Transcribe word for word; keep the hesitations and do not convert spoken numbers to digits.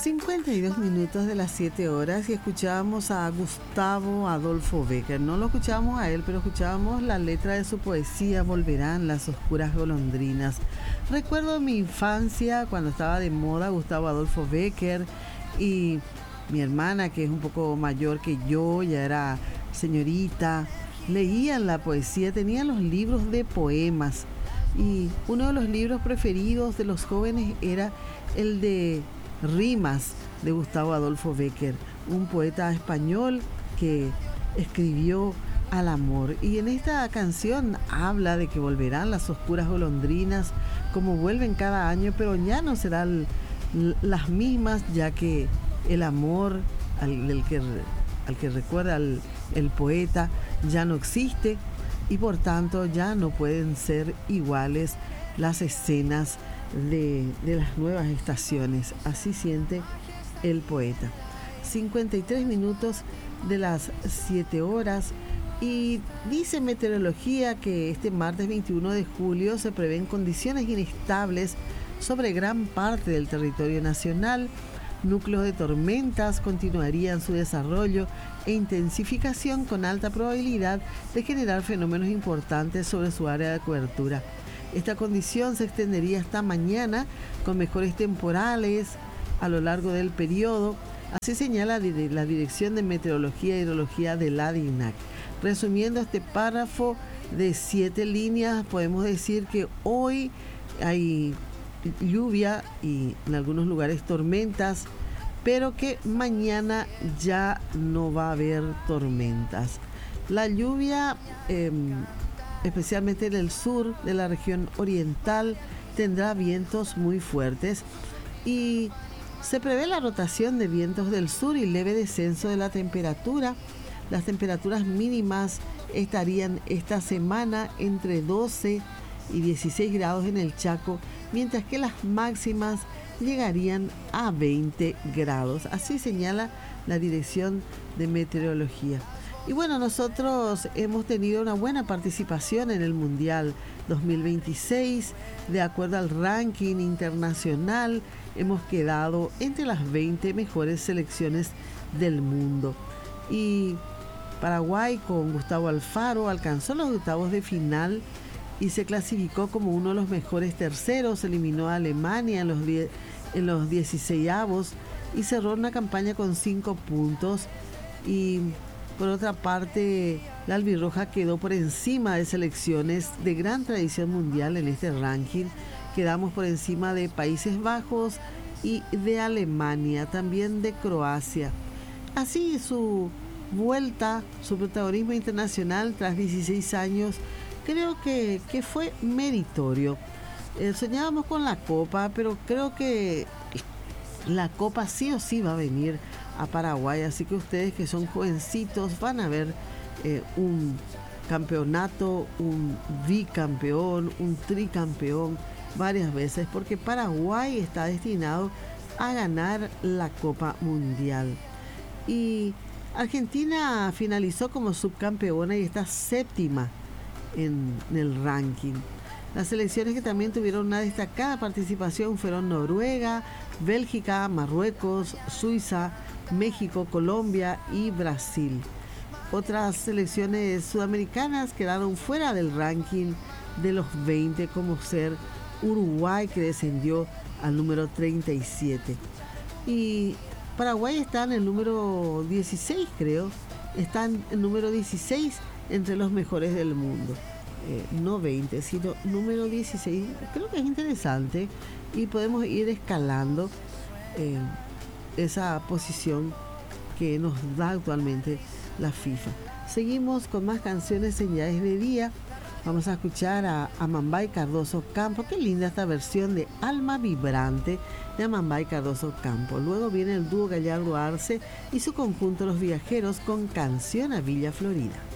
cincuenta y dos minutos de las siete horas y escuchábamos a Gustavo Adolfo Bécquer. No lo escuchábamos a él, pero escuchábamos la letra de su poesía Volverán las oscuras golondrinas. Recuerdo mi infancia cuando estaba de moda Gustavo Adolfo Bécquer y mi hermana, que es un poco mayor que yo, ya era señorita, leían la poesía, tenían los libros de poemas y uno de los libros preferidos de los jóvenes era el de Rimas de Gustavo Adolfo Bécquer, un poeta español que escribió al amor. Y en esta canción habla de que volverán las oscuras golondrinas como vuelven cada año, pero ya no serán las mismas, ya que el amor al, el que, al que recuerda el, el poeta ya no existe y por tanto ya no pueden ser iguales las escenas De, de las nuevas estaciones. Así siente el poeta. cincuenta y tres minutos de las siete horas y dice meteorología que este martes veintiuno de julio se prevén condiciones inestables sobre gran parte del territorio nacional. Núcleos de tormentas continuarían su desarrollo e intensificación con alta probabilidad de generar fenómenos importantes sobre su área de cobertura. Esta condición se extendería hasta mañana con mejores temporales a lo largo del periodo, así señala la Dirección de Meteorología e Hidrología de la DINAC. Resumiendo este párrafo de siete líneas, podemos decir que hoy hay lluvia y en algunos lugares tormentas, pero que mañana ya no va a haber tormentas. La lluvia eh, especialmente en el sur de la región oriental, tendrá vientos muy fuertes y se prevé la rotación de vientos del sur y leve descenso de la temperatura. Las temperaturas mínimas estarían esta semana entre doce y dieciséis grados en el Chaco, mientras que las máximas llegarían a veinte grados. Así señala la Dirección de Meteorología. Y bueno, nosotros hemos tenido una buena participación en el Mundial dos mil veintiséis. De acuerdo al ranking internacional, hemos quedado entre las veinte mejores selecciones del mundo. Y Paraguay, con Gustavo Alfaro, alcanzó los octavos de final y se clasificó como uno de los mejores terceros. Eliminó a Alemania en los, die- en los dieciseisavos y cerró una campaña con cinco puntos. Y por otra parte, la albirroja quedó por encima de selecciones de gran tradición mundial en este ranking. Quedamos por encima de Países Bajos y de Alemania, también de Croacia. Así su vuelta, su protagonismo internacional tras dieciséis años, creo que, que fue meritorio. Eh, soñábamos con la Copa, pero creo que la Copa sí o sí va a venir a Paraguay, así que ustedes que son jovencitos van a ver eh, un campeonato, un bicampeón, un tricampeón varias veces, porque Paraguay está destinado a ganar la Copa Mundial. Y Argentina finalizó como subcampeona y está séptima en, en el ranking. Las selecciones que también tuvieron una destacada participación fueron Noruega, Bélgica, Marruecos, Suiza, México, Colombia y Brasil. Otras selecciones sudamericanas quedaron fuera del ranking de los veinte, como ser Uruguay, que descendió al número treinta y siete. Y Paraguay está en el número dieciséis, creo. Está en el número dieciséis entre los mejores del mundo. Eh, no veinte, sino número dieciséis. Creo que es interesante y podemos ir escalando eh, esa posición que nos da actualmente la FIFA. Seguimos con más canciones en Ya es de Día. Vamos a escuchar a Amambay Cardoso Campo. Qué linda esta versión de Alma Vibrante de Amambay Cardoso Campo. Luego viene el dúo Gallardo Arce y su conjunto Los Viajeros con Canción a Villa Florida.